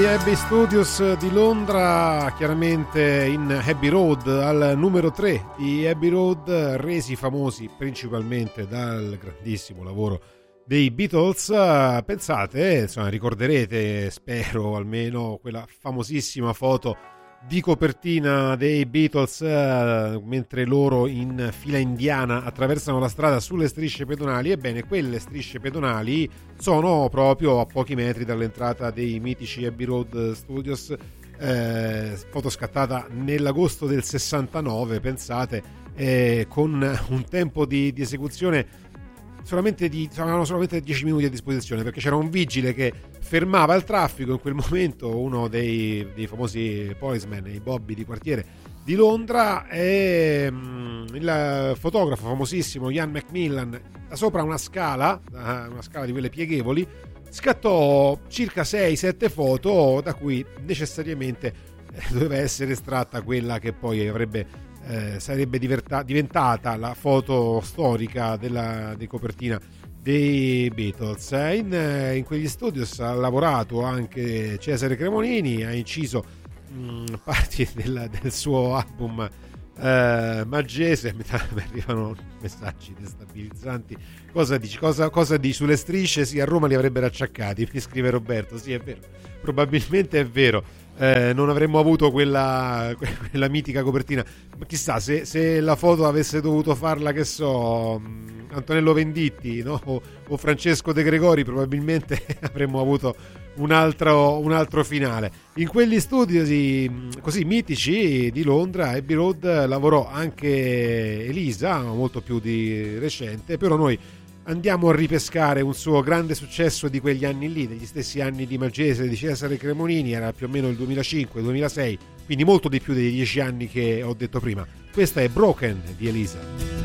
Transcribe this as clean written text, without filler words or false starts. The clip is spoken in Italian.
Abbey Studios di Londra, chiaramente in Abbey Road, al numero 3 di Abbey Road, resi famosi principalmente dal grandissimo lavoro dei Beatles. Pensate, insomma, ricorderete, spero almeno, quella famosissima foto di copertina dei Beatles mentre loro in fila indiana attraversano la strada sulle strisce pedonali. Ebbene, quelle strisce pedonali sono proprio a pochi metri dall'entrata dei mitici Abbey Road Studios, foto scattata nell'agosto del 69, pensate, con un tempo di esecuzione avevano solamente 10 minuti a disposizione, perché c'era un vigile che fermava il traffico in quel momento, uno dei famosi policemen, i Bobby di quartiere di Londra, e il fotografo famosissimo Ian McMillan, da sopra una scala di quelle pieghevoli, scattò circa 6-7 foto, da cui necessariamente doveva essere estratta quella che poi sarebbe diventata la foto storica di copertina dei Beatles. In quegli studios ha lavorato anche Cesare Cremonini, ha inciso parti del suo album Maggese. Mi arrivano messaggi destabilizzanti. Cosa dici sulle strisce? Sì, a Roma li avrebbero acciaccati, mi scrive Roberto. Sì, è vero, probabilmente è vero. Non avremmo avuto quella mitica copertina, ma chissà se la foto avesse dovuto farla, che so, Antonello Venditti, no? o Francesco De Gregori, probabilmente avremmo avuto un altro finale. In quegli studi così mitici di Londra, Abbey Road, lavorò anche Elisa, molto più di recente, però noi andiamo a ripescare un suo grande successo di quegli anni lì, degli stessi anni di Maggese, di Cesare Cremonini. Era più o meno il 2005-2006, quindi molto di più dei 10 anni che ho detto prima. Questa è Broken di Elisa.